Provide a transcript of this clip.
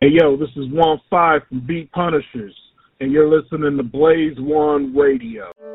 Hey, yo, this is 1-5 from Beat Punishers, and you're listening to Blaze One Radio.